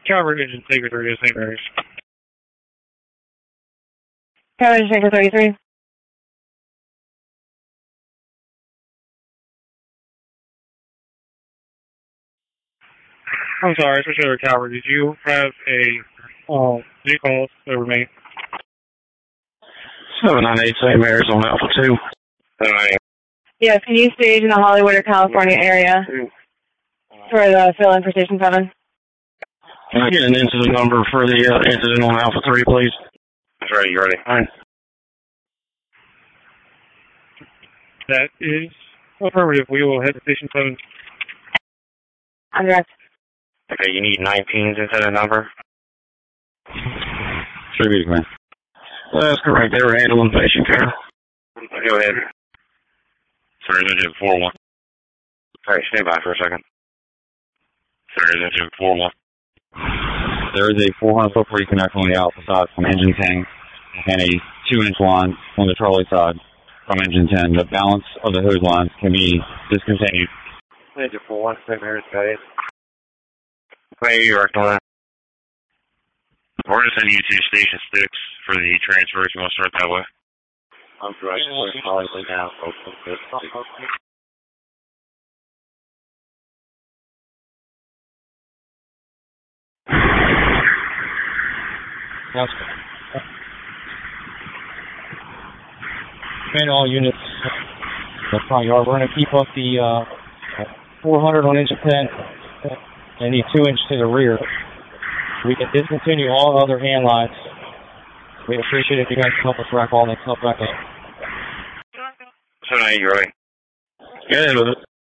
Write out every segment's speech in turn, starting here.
Calvert Engine Taker 3 to St. Mary's. Calvert Engine Taker 33. I'm sorry, switch over to Calvert. Did you have any calls over me? 798 St. Mary's on Alpha 2. Yes, can you stage in the Hollywood or California area for the fill-in for Station 7? Can I get an incident number for the incident on Alpha 3, please? That's ready, you ready? All right. That is affirmative. We will head to Station 7. On direct. Okay, you need 19's incident number? Tribute, man. That's correct. They were handling patient care. Go ahead. Sorry, engine 4-1. Alright, stand by for a second. Sorry, engine 4-1. There is a 400-foot reconnect on the Alpha side from engine 10 and a 2-inch line on the Charlie side from engine 10. The balance of the hose lines can be discontinued. Engine 4-1, St. Mary's, got it. Okay, you're right on that. We're going to send you to Station 6 for the transfers. You want to start that way? I'm correct. We're Hollywood now. Yes. Command all units. The front yard. We're going to keep up the 400 on engine 10 and the 2-inch to the rear. We can discontinue all other hand lines. We appreciate it if you guys help us rack all that stuff back up. 798, you ready? Get in with it.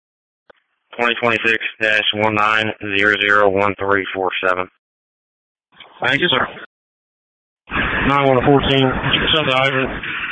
2026-19001347. Thank you, sir. 9114. Send the hydrant.